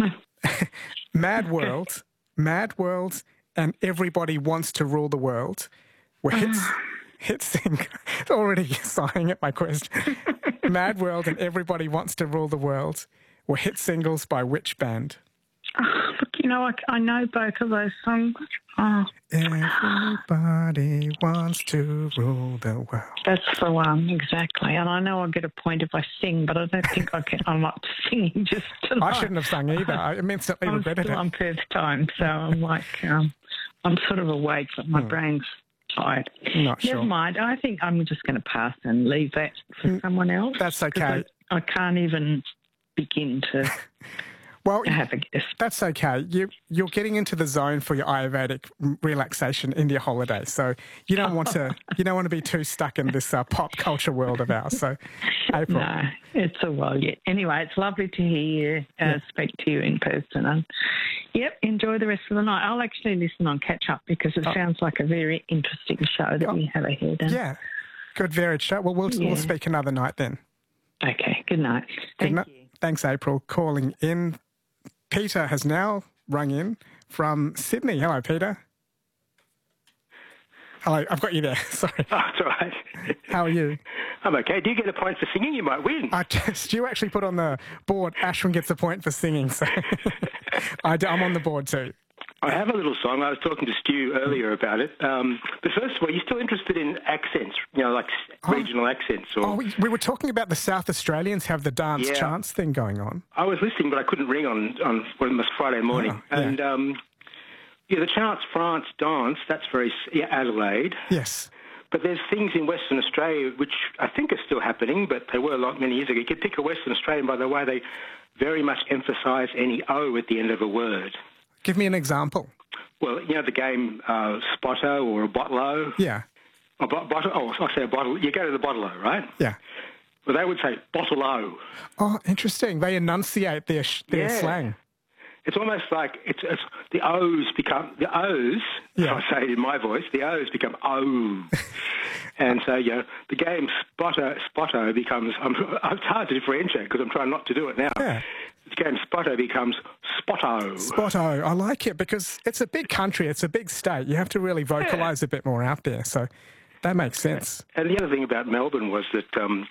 Mad World, Mad World, and Everybody Wants to Rule the World were hit single. Already sighing at my question. Mad World and Everybody Wants to Rule the World were hit singles by which band? Oh, look, I know both of those songs. Oh. Everybody wants to rule the world. That's the one, exactly. And I know I'll get a point if I sing, but I don't think I'm not singing just tonight. I shouldn't have sung either. I immensely regretted it. I'm first time, so I'm like, I'm sort of awake, but my brain's tired. Not sure. Never mind. I think I'm just going to pass and leave that for someone else. That's okay. I can't even begin to... Well, have a guess. That's okay. You're getting into the zone for your Ayurvedic relaxation in your holiday, so you don't want to be too stuck in this pop culture world of ours. So, April. No, it's a while yet. Anyway, it's lovely to hear you, speak to you in person, and enjoy the rest of the night. I'll actually listen on catch up because it sounds like a very interesting show that we have ahead. Yeah, good varied show. Well, we'll speak another night then. Okay. Good night. Thank you. Thanks, April, calling in. Peter has now rung in from Sydney. Hello, Peter. Hello, I've got you there. Sorry. Oh, that's all right. How are you? I'm okay. Do you get a point for singing? You might win. You actually put on the board, Ashwin gets a point for singing, so I'm on the board too. I have a little song. I was talking to Stu earlier about it. But first of all, are you still interested in accents, like regional accents? Or... we were talking about the South Australians have the dance chants thing going on. I was listening, but I couldn't ring on it was Friday morning. And, the chants France dance, that's very Adelaide. Yes. But there's things in Western Australia which I think are still happening, but they were many years ago. You could pick a Western Australian by the way they very much emphasise any O at the end of a word. Give me an example. Well, the game Spotto or a Bottle-O. Yeah. I say a bottle. You go to the Bottle-O, right? Yeah. Well, they would say Bottle-O. Oh, interesting. They enunciate their slang. It's almost like it's the O's become the O's. If I say it in my voice, the O's become O. And so, the game Spotto becomes. It's hard to differentiate because I'm trying not to do it now. Yeah. The game Spotto becomes Spotto. Spotto. I like it because it's a big country. It's a big state. You have to really vocalise a bit more out there. So that makes sense. And the other thing about Melbourne was that